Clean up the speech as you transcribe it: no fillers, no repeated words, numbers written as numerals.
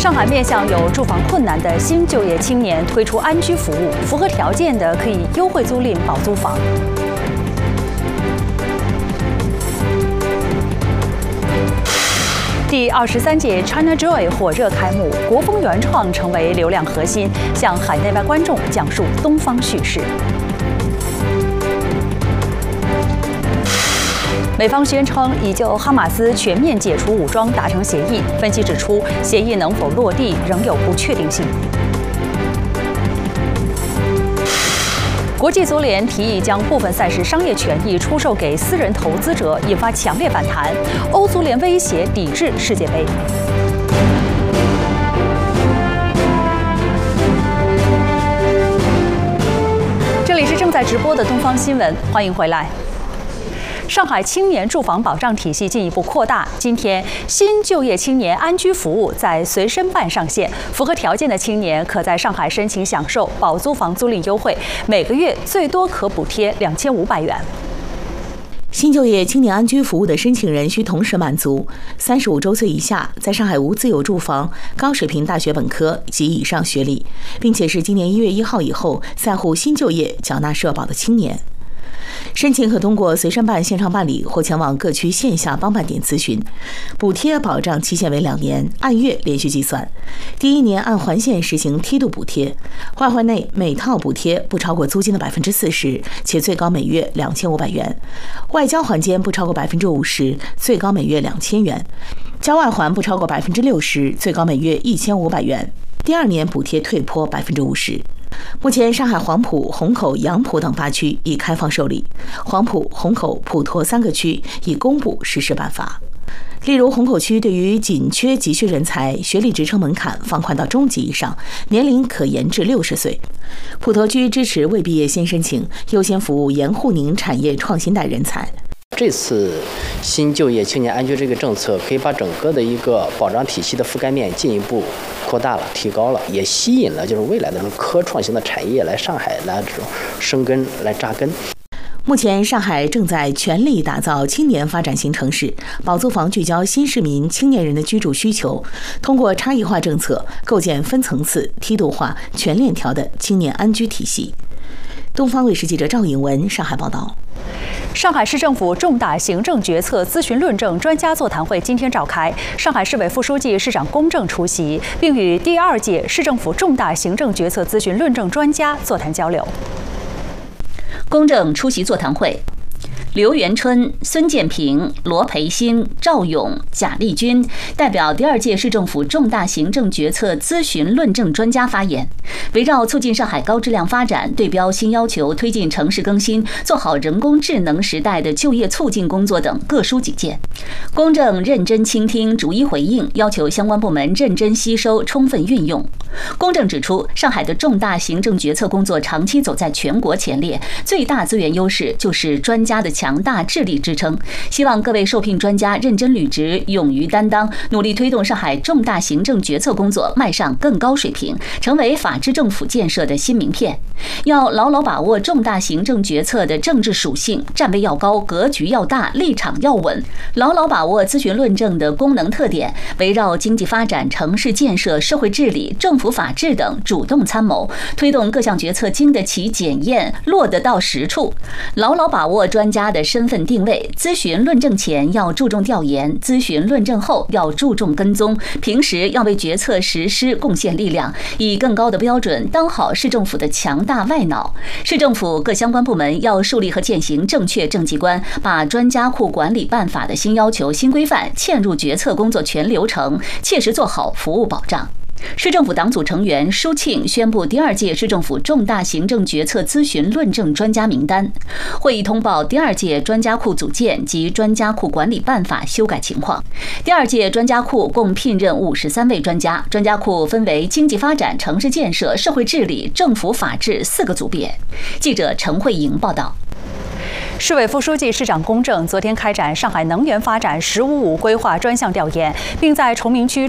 上海面向有住房困难的新就业青年推出安居服务，符合条件的可以优惠租赁保租房。第23届 ChinaJoy 火热开幕，国风原创成为流量核心，向海内外观众讲述东方叙事。美方宣称已就哈马斯全面解除武装达成协议，分析指出，协议能否落地仍有不确定性。国际足联提议将部分赛事商业权益出售给私人投资者，引发强烈反弹。欧足联威胁抵制世界杯。这里是正在直播的东方新闻，欢迎回来。上海青年住房保障体系进一步扩大。今天，新就业青年安居服务在随身办上线，符合条件的青年可在上海申请享受保租房租赁优惠，每个月最多可补贴2500元。 新就业青年安居服务的申请人需同时满足35周岁以下，在上海无自有住房、高水平大学本科及以上学历，并且是今年1月1号以后在沪新就业缴纳社保的青年。申请可通过随身办线上办理，或前往各区线下帮办点咨询。补贴保障期限为2年，按月连续计算。第1年按环线实行梯度补贴，外环内每套补贴不超过租金的40%，且最高每月2500元；外交环间不超过50%，最高每月2000元；郊外环不超过60%，最高每月1500元。第2年补贴退坡50%。目前，上海黄埔、虹口、杨浦等8区已开放受理，黄埔、虹口、普陀3个区已公布实施办法。例如，虹口区对于紧缺急需人才，学历职称门槛放宽到中级以上，年龄可延至60岁。普陀区支持未毕业先申请，优先服务盐沪宁产业创新带人才。 这次新就业青年安居这个政策，可以把整个的一个保障体系的覆盖面进一步扩大了、提高了，也吸引了就是未来的这种科创型的产业来上海来这种生根、来扎根。 目前，上海正在全力打造青年发展型城市，保租房聚焦新市民青年人的居住需求，通过差异化政策，构建分层次、梯度化、全链条的青年安居体系。东方卫视记者赵颖文上海报道。 上海市政府重大行政决策咨询论证专家座谈会今天召开，上海市委副书记、市长龚正出席，并与第2届市政府重大行政决策咨询论证专家座谈交流。 龚正出席座谈会。刘元春、孙建平、罗培新、赵勇、贾立军代表第2届市政府重大行政决策咨询论证专家发言，围绕促进上海高质量发展、对标新要求、推进城市更新、做好人工智能时代的就业促进工作等各抒己见。龚正认真倾听，逐一回应，要求相关部门认真吸收、充分运用。龚正指出，上海的重大行政决策工作长期走在全国前列，最大资源优势就是专家的强大智力支撑，希望各位受聘专家认真履职、勇于担当，努力推动上海重大行政决策工作迈上更高水平，成为法治政府建设的新名片。要牢牢把握重大行政决策的政治属性，站位要高，格局要大，立场要稳，牢牢把握咨询论证的功能特点，围绕经济发展、城市建设、社会治理、政府法治等主动参谋，推动各项决策经得起检验，落得到实处。牢牢把握专家的身份定位，咨询论证前要注重调研，咨询论证后要注重跟踪，平时要为决策实施贡献力量，以更高的标准当好市政府的强大外脑。市政府各相关部门要树立和践行正确政绩观，把专家库管理办法的新要求、新规范嵌入决策工作全流程，切实做好服务保障。市政府党组成员舒庆宣布第2届市政府重大行政决策咨询论证专家名单。会议通报第2届专家库组建及专家库管理办法修改情况。第2届专家库共聘任53位专家，专家库分为经济发展、城市建设、社会治理、政府法治4个组别。记者陈慧莹报道。 市委副书记、市长龚正昨天开展上海能源发展“15+5”规划专项调研，并在崇明区